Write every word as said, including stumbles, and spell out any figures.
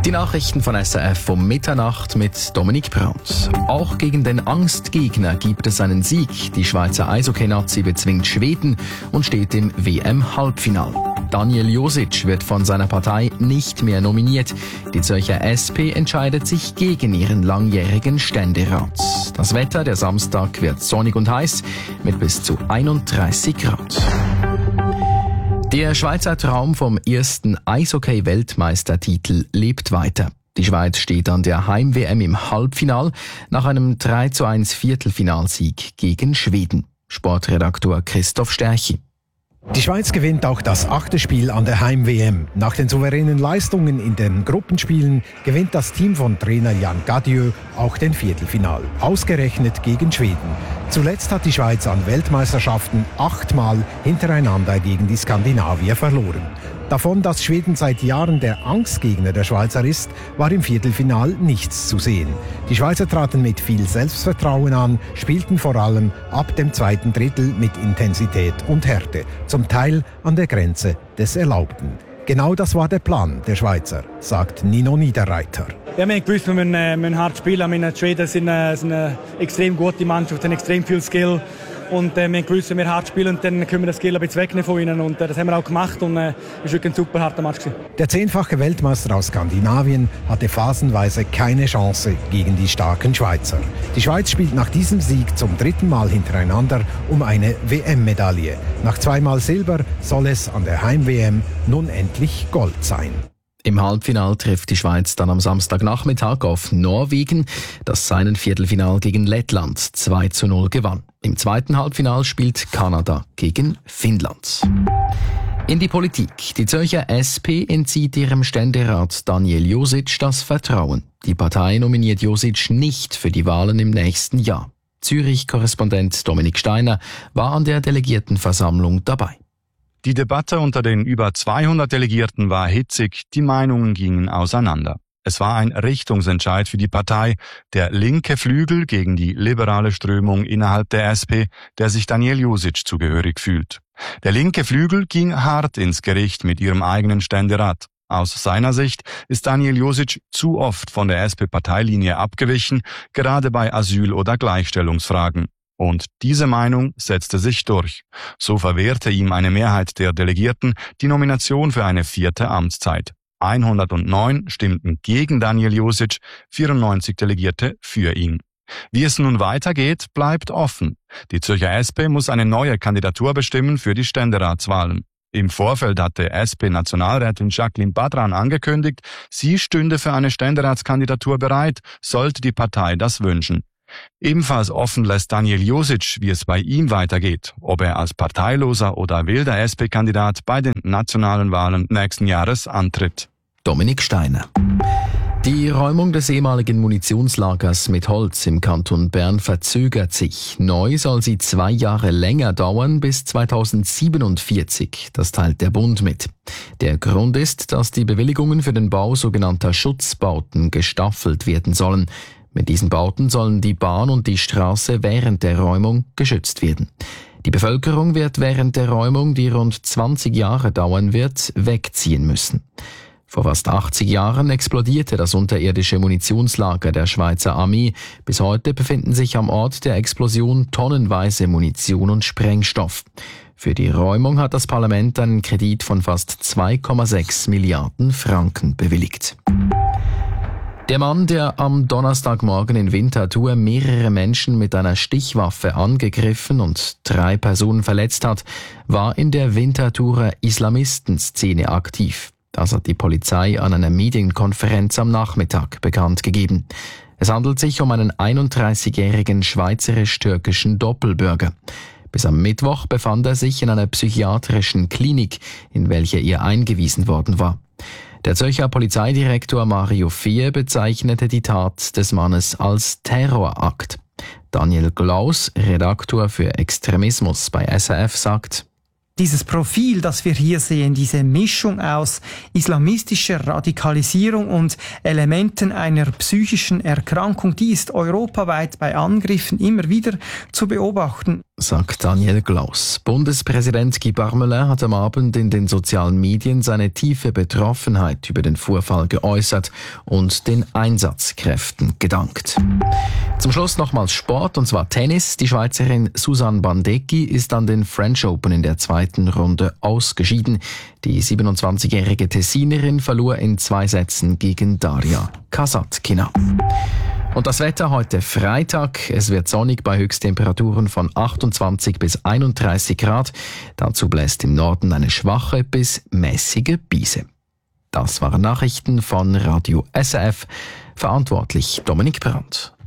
Die Nachrichten von S R F um Mitternacht mit Dominik Brandt. Auch gegen den Angstgegner gibt es einen Sieg. Die Schweizer Eishockey-Nazi bezwingt Schweden und steht im W M-Halbfinale. Daniel Josic wird von seiner Partei nicht mehr nominiert. Die Zürcher S P entscheidet sich gegen ihren langjährigen Ständerat. Das Wetter, der Samstag wird sonnig und heiß mit bis zu einunddreißig Grad. Der Schweizer Traum vom ersten Eishockey-Weltmeistertitel lebt weiter. Die Schweiz steht an der Heim-W M im Halbfinal nach einem drei zu eins Viertelfinalsieg gegen Schweden. Sportredaktor Christoph Stärchi. Die Schweiz gewinnt auch das achte Spiel an der Heim-W M. Nach den souveränen Leistungen in den Gruppenspielen gewinnt das Team von Trainer Jan Gadieu auch den Viertelfinal. Ausgerechnet gegen Schweden. Zuletzt hat die Schweiz an Weltmeisterschaften achtmal hintereinander gegen die Skandinavier verloren. Davon, dass Schweden seit Jahren der Angstgegner der Schweizer ist, war im Viertelfinal nichts zu sehen. Die Schweizer traten mit viel Selbstvertrauen an, spielten vor allem ab dem zweiten Drittel mit Intensität und Härte, zum Teil an der Grenze des Erlaubten. Genau das war der Plan der Schweizer, sagt Nino Niederreiter. Ja, wir haben gewusst, wir müssen, äh, müssen hart spielen. Die Schweden sind, äh, sind eine extrem gute Mannschaft, haben extrem viel Skill. Und äh, wir haben gewusst, wenn wir hart spielen, dann können wir das Skill ein bisschen wegnehmen von ihnen. Und äh, das haben wir auch gemacht und es äh, war wirklich ein super harter Match gewesen. Der zehnfache Weltmeister aus Skandinavien hatte phasenweise keine Chance gegen die starken Schweizer. Die Schweiz spielt nach diesem Sieg zum dritten Mal hintereinander um eine W M-Medaille. Nach zweimal Silber soll es an der Heim-W M nun endlich Gold sein. Im Halbfinale trifft die Schweiz dann am Samstagnachmittag auf Norwegen, das seinen Viertelfinal gegen Lettland zwei zu null gewann. Im zweiten Halbfinal spielt Kanada gegen Finnland. In die Politik. Die Zürcher S P entzieht ihrem Ständerat Daniel Josic das Vertrauen. Die Partei nominiert Josic nicht für die Wahlen im nächsten Jahr. Zürich-Korrespondent Dominik Steiner war an der Delegiertenversammlung dabei. Die Debatte unter den über zweihundert Delegierten war hitzig, die Meinungen gingen auseinander. Es war ein Richtungsentscheid für die Partei, der linke Flügel gegen die liberale Strömung innerhalb der S P, der sich Daniel Josic zugehörig fühlt. Der linke Flügel ging hart ins Gericht mit ihrem eigenen Ständerat. Aus seiner Sicht ist Daniel Josic zu oft von der S P-Parteilinie abgewichen, gerade bei Asyl- oder Gleichstellungsfragen. Und diese Meinung setzte sich durch. So verwehrte ihm eine Mehrheit der Delegierten die Nomination für eine vierte Amtszeit. hundertneun stimmten gegen Daniel Josic, vierundneunzig Delegierte für ihn. Wie es nun weitergeht, bleibt offen. Die Zürcher S P muss eine neue Kandidatur bestimmen für die Ständeratswahlen. Im Vorfeld hatte S P-Nationalrätin Jacqueline Badran angekündigt, sie stünde für eine Ständeratskandidatur bereit, sollte die Partei das wünschen. Ebenfalls offen lässt Daniel Josic, wie es bei ihm weitergeht, ob er als parteiloser oder wilder S P-Kandidat bei den nationalen Wahlen nächsten Jahres antritt. Dominik Steiner. Die Räumung des ehemaligen Munitionslagers mit Holz im Kanton Bern verzögert sich. Neu soll sie zwei Jahre länger dauern, bis zweitausendsiebenundvierzig. Das teilt der Bund mit. Der Grund ist, dass die Bewilligungen für den Bau sogenannter Schutzbauten gestaffelt werden sollen. Mit diesen Bauten sollen die Bahn und die Straße während der Räumung geschützt werden. Die Bevölkerung wird während der Räumung, die rund zwanzig Jahre dauern wird, wegziehen müssen. Vor fast achtzig Jahren explodierte das unterirdische Munitionslager der Schweizer Armee. Bis heute befinden sich am Ort der Explosion tonnenweise Munition und Sprengstoff. Für die Räumung hat das Parlament einen Kredit von fast zwei Komma sechs Milliarden Franken bewilligt. Der Mann, der am Donnerstagmorgen in Winterthur mehrere Menschen mit einer Stichwaffe angegriffen und drei Personen verletzt hat, war in der Winterthurer Islamistenszene aktiv. Das hat die Polizei an einer Medienkonferenz am Nachmittag bekannt gegeben. Es handelt sich um einen einunddreißigjährigen schweizerisch-türkischen Doppelbürger. Bis am Mittwoch befand er sich in einer psychiatrischen Klinik, in welche er eingewiesen worden war. Der Zürcher Polizeidirektor Mario Fehr bezeichnete die Tat des Mannes als Terrorakt. Daniel Glaus, Redaktor für Extremismus bei S R F, sagt: Dieses Profil, das wir hier sehen, diese Mischung aus islamistischer Radikalisierung und Elementen einer psychischen Erkrankung, die ist europaweit bei Angriffen immer wieder zu beobachten. sagt Daniel Glaus. Bundespräsident Guy Parmelin hat am Abend in den sozialen Medien seine tiefe Betroffenheit über den Vorfall geäußert und den Einsatzkräften gedankt. Zum Schluss nochmals Sport, und zwar Tennis. Die Schweizerin Susanne Bandecchi ist an den French Open in der zweiten Runde ausgeschieden. Die siebenundzwanzigjährige Tessinerin verlor in zwei Sätzen gegen Daria Kasatkina. Und das Wetter heute Freitag. Es wird sonnig bei Höchsttemperaturen von achtundzwanzig bis einunddreißig Grad. Dazu bläst im Norden eine schwache bis mäßige Brise. Das waren Nachrichten von Radio S R F. Verantwortlich Dominik Brandt.